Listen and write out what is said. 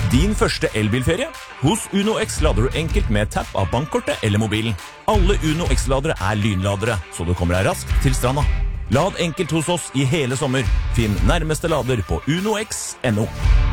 Din første elbilferie? Hos Uno X lader du enkelt med tapp av bankkortet eller mobilen. Alle Uno X-ladere lynladere, så du kommer deg raskt til stranda. Lad enkelt hos oss i hele sommer. Finn nærmeste lader på unox.no.